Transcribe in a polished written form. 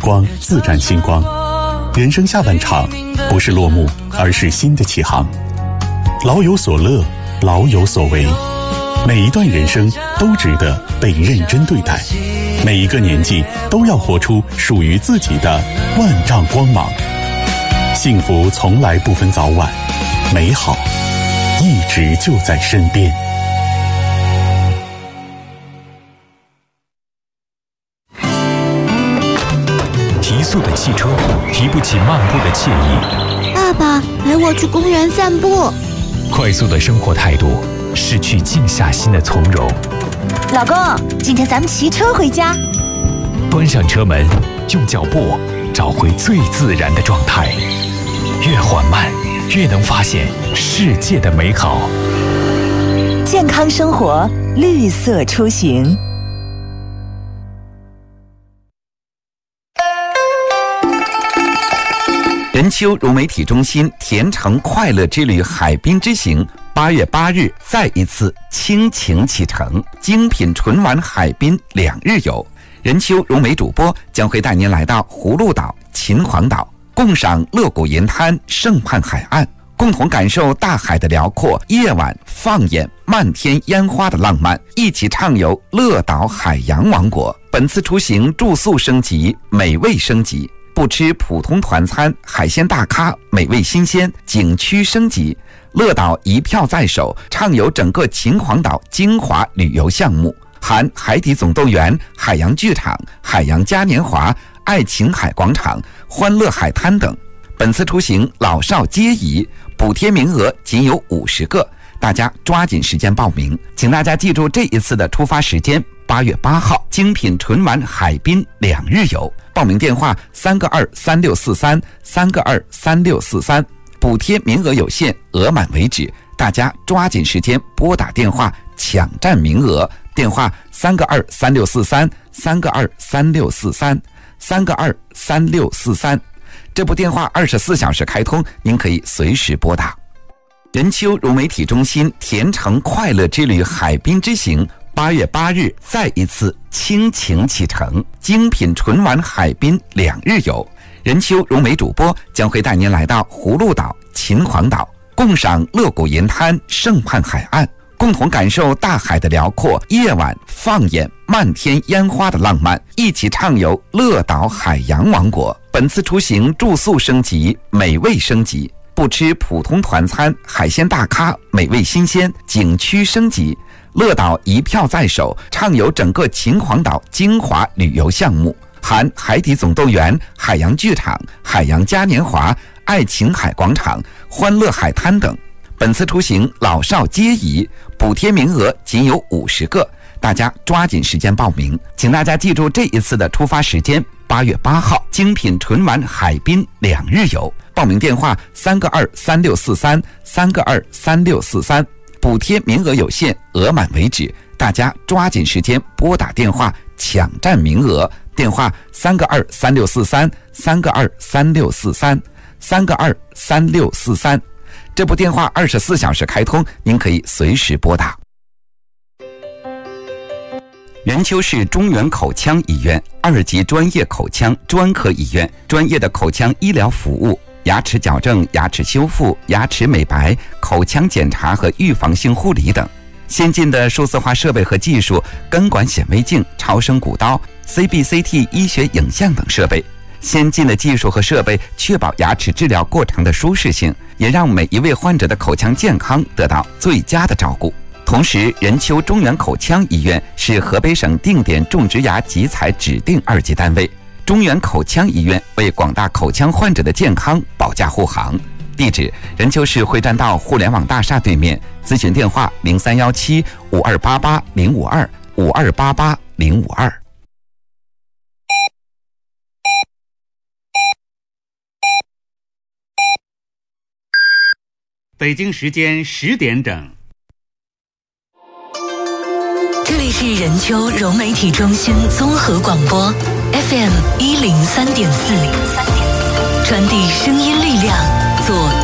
光自展星光。人生下半场不是落幕，而是新的起航。老有所乐，老有所为，每一段人生都值得被认真对待，每一个年纪都要活出属于自己的万丈光芒。幸福从来不分早晚，美好一直就在身边。 提速的汽车提不起漫步的惬意。 爸爸，陪我去公园散步。 快速的生活态度失去静下心的从容。 老公，今天咱们骑车回家。 关上车门，用脚步找回最自然的状态。越缓慢，越能发现世界的美好。 健康生活，绿色出行。 任丘融媒体中心甜橙快乐之旅海滨之行8月8日再一次倾情启程，精品纯玩海滨2日游。任丘融媒主播将会带您来到葫芦岛、秦皇岛，共赏乐谷银滩、圣畔海岸，共同感受大海的辽阔，夜晚放眼漫天烟花的浪漫，一起畅游乐岛海洋王国。本次出行住宿升级，美味升级，不吃普通团餐，海鲜大咖，美味新鲜，景区升级。乐岛一票在手，畅游整个秦皇岛精华旅游项目，含海底总动员、海洋剧场、海洋嘉年华、爱琴海广场、欢乐海滩等。本次出行老少皆宜，补贴名额仅有50个，大家抓紧时间报名。请大家记住这一次的出发时间，8月8号，精品纯玩海滨2日游。报名电话3个23643 3个23643，补贴名额有限，额满为止，大家抓紧时间拨打电话抢占名额。电话3个23643 3个23643 3个23643。这部电话24小时开通，您可以随时拨打。任丘融媒体中心甜橙快乐之旅海滨之行8月8日再一次倾情启程，精品纯玩海滨2日游。任丘融媒主播将会带您来到葫芦岛、秦皇岛，共赏乐谷银滩、圣畔海岸，共同感受大海的辽阔，夜晚放眼漫天烟花的浪漫，一起畅游乐岛海洋王国。本次出行住宿升级，美味升级，不吃普通团餐，海鲜大咖，美味新鲜，景区升级。乐岛一票在手，畅游整个秦皇岛精华旅游项目，含海底总动员、海洋剧场、海洋嘉年华、爱琴海广场、欢乐海滩等。本次出行老少皆宜，补贴名额仅有50个，大家抓紧时间报名。请大家记住这一次的出发时间，8月8号，精品纯玩海滨2日游。报名电话3个23643 3个23643，补贴名额有限，额满为止，大家抓紧时间拨打电话抢占名额。电话3个23643 3个23643 3个23643。这部电话24小时开通，您可以随时拨打。任丘市中原口腔医院2级专业口腔专科医院，专业的口腔医疗服务，牙齿矫正、牙齿修复、牙齿美白、口腔检查和预防性护理等。先进的数字化设备和技术，根管显微镜、超声骨刀、CBCT 医学影像等设备。先进的技术和设备确保牙齿治疗过程的舒适性，也让每一位患者的口腔健康得到最佳的照顾。同时，任丘中原口腔医院是河北省定点种植牙集采指定2级单位。中原口腔医院为广大口腔患者的健康保驾护航。地址：任丘市会栈道互联网大厦对面。咨询电话：0317 5288 052 5288 052。 北京时间10点整。 这里是任丘融媒体中心综合广播 FM 103.4，传递声音力量，做